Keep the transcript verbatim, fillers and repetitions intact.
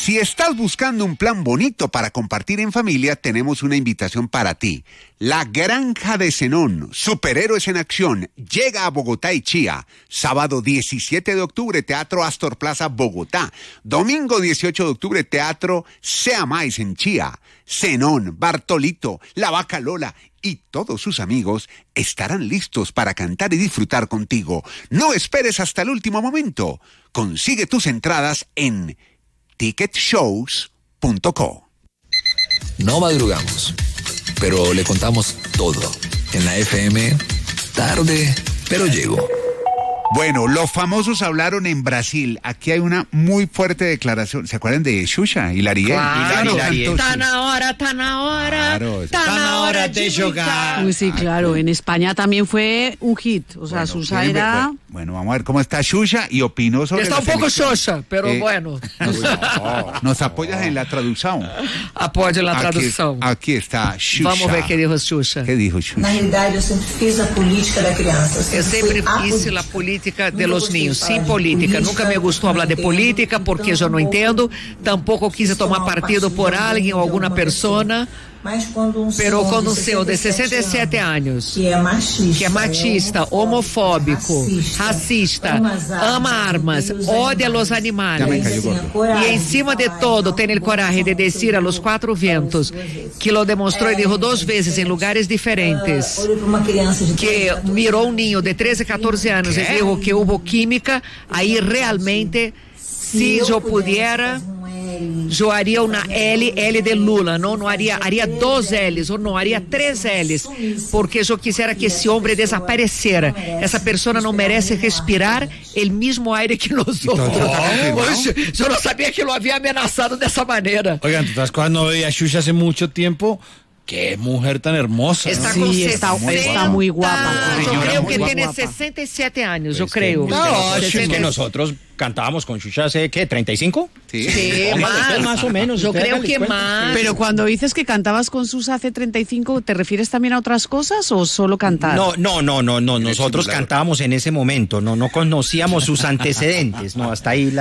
Si estás buscando un plan bonito para compartir en familia, tenemos una invitación para ti. La Granja de Zenón, superhéroes en acción, llega a Bogotá y Chía. Sábado diecisiete de octubre, Teatro Astor Plaza, Bogotá. Domingo dieciocho de octubre, Teatro Sea Mais en Chía. Zenón, Bartolito, La Vaca Lola y todos sus amigos estarán listos para cantar y disfrutar contigo. No esperes hasta el último momento. Consigue tus entradas en ticket shows punto co. No madrugamos, pero le contamos todo. En la F M, tarde, pero llegó. Bueno, los famosos hablaron en Brasil. Aquí hay una muy fuerte declaración. ¿Se acuerdan de Xuxa y Lariel? Claro, Hilari está na hora, está na hora, Claro, está na hora de jugar. Uy, sí, claro, en España también fue un hit, o sea, Bueno, Xuxa ¿quieren ver? era... Bueno, vamos a ver cómo está Xuxa y opinó sobre Está la un poco selección. xoxa, pero Eh, bueno. Nos, nos apoyas en la traducción. Apoia la tradução. Aquí, aquí está Xuxa. Vamos ver qué dijo Xuxa. ¿Qué dijo Xuxa? Na realidade, eu sempre fiz a política da criança. Eu sempre fui a fiz a política de los niños, sin política. Nunca me gustou hablar de política porque eu não entendo. Tampouco quis tomar partido por alguém ou alguma persona. Mas quando um Pero senhor quando um de senhor de sessenta e sete anos, que é machista, que é machista, homofóbico, racista, ama armas, odia los animales, e em cima de todo tem o coragem de descer a los quatro ventos, que lo demonstrou e dijo duas vezes em lugares diferentes, olhou para uma criança de que mirou um ninho de treze, catorze anos e dijo que houve química, aí realmente, se eu pudiera, eu haria uma L, L de Lula, não, não haria, haria dois L's, ou não, haria três L's, porque eu quisera que esse homem desaparecera. Essa pessoa não merece respirar o mesmo aire que nós outros. Eu não sabia que lo havia ameaçado dessa maneira. Oigan, otras cosas no veía a Xuxa hace mucho tiempo. Qué mujer tan hermosa. Está Sí, com está- sessenta, está muy guapa. Eu Señora, creio muy que guapa. tem sessenta e sete anos, eu creio. No, es sessenta que nosotros cantábamos con Xuxa hace, ¿qué? ¿treinta y cinco? Sí. Sí, Más, más o menos. Yo usted creo hágale que cuenta. más. Pero cuando dices que cantabas con Xuxa hace treinta y cinco, ¿te refieres también a otras cosas o solo cantar? No, no, no, no, no. El Nosotros simulador. cantábamos en ese momento, no, no conocíamos sus antecedentes, no, hasta ahí la